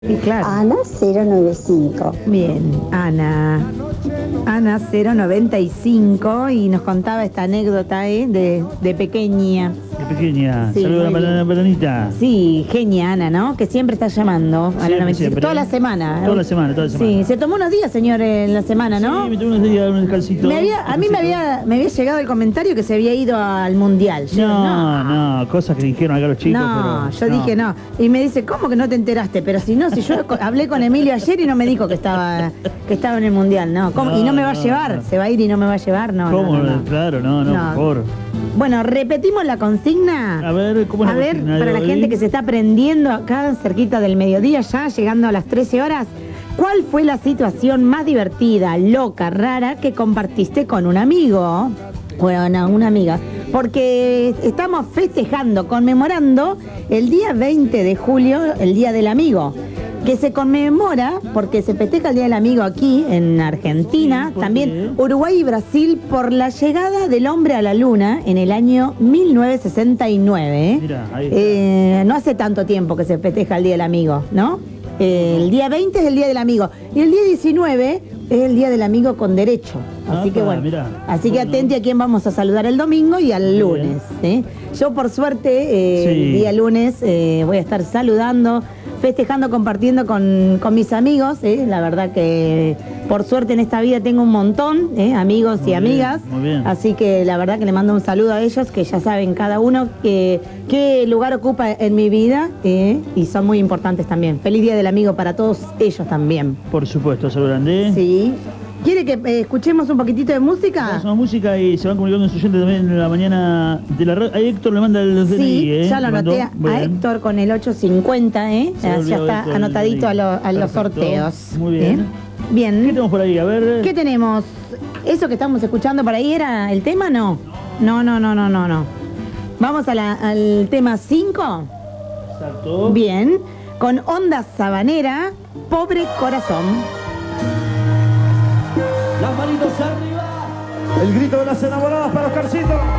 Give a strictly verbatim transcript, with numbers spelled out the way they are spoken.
Sí, claro. Ana cero noventa y cinco. Bien, Ana. Ana cero noventa y cinco y nos contaba esta anécdota ¿eh? de, de pequeña. De pequeña. Sí, Saludos a la muy bien. banana bananita. Sí, genia Ana, ¿no? Que siempre está llamando a la Siempre, noventa y cinco. siempre. Toda la semana. Toda la semana, toda la semana. Sí, se tomó unos días, señor, en la semana, ¿no? Sí, me tomé unos días, un descansito. Me había, a mí me había, me había llegado el comentario que se había ido al mundial. Yo, No, no, cosas que dijeron acá los chicos. no, pero, yo dije no. Y me dice, ¿cómo que no te enteraste? Pero si no, si yo co- hablé con Emilio ayer y no me dijo que estaba que estaba en el mundial, ¿no? ¿Cómo? No, ¿Y no me va a no, llevar? no. ¿Se va a ir y no me va a llevar? No, ¿Cómo? no, no, no. Claro, no, no, No. por favor. Bueno, repetimos la consigna. A ver, ¿cómo es A la ver, consigna de para la hoy? gente que se está prendiendo acá cerquita del mediodía ya, llegando a las trece horas, ¿cuál fue la situación más divertida, loca, rara que compartiste con un amigo? Bueno, una amiga. Porque estamos festejando, conmemorando el día veinte de julio, el Día del Amigo, que se conmemora porque se festeja el Día del Amigo aquí en Argentina, Sí, ¿por también qué? Uruguay y Brasil por la llegada del hombre a la luna en el año mil novecientos sesenta y nueve. ¿eh? Mirá, ahí está. Eh, no hace tanto tiempo que se festeja el Día del Amigo, ¿no? Eh, el día veinte es el Día del Amigo y el día diecinueve es el Día del Amigo con derecho. Así Apa, que bueno, mirá. así que Bueno. atente a quién vamos a saludar el domingo y al Muy lunes. ¿eh? Yo por suerte eh, Sí. el día lunes eh, voy a estar saludando, festejando, compartiendo con, con mis amigos. ¿eh? La verdad que por suerte en esta vida tengo un montón, ¿eh? amigos Muy y bien, amigas. muy bien. Así que la verdad que le mando un saludo a ellos, que ya saben cada uno que, qué lugar ocupa en mi vida ¿eh? y son muy importantes también. Feliz Día del Amigo para todos ellos también. Por supuesto, saludos grande. Sí. ¿Quiere que eh, escuchemos un poquitito de música? Vamos a más música y se van comunicando con su oyente también en la mañana de la radio. Ahí Héctor le manda el D N I, Sí, ¿eh? ya lo Le mandó. anoté a, Muy a bien. Héctor con el ocho cincuenta, ¿eh? Se Ya, volvió ya está Héctor el anotadito a, lo- a los Perfecto. sorteos. Muy bien. ¿eh? ¿Qué Bien. tenemos por ahí? A ver. ¿Qué tenemos? ¿Eso que estamos escuchando por ahí era el tema? No. No, no, no, no, no, no. Vamos a la- al tema cinco. Exacto. Bien. Con Onda Sabanera, Pobre Corazón. Las manitos arriba. El grito de las enamoradas para Oscarcito.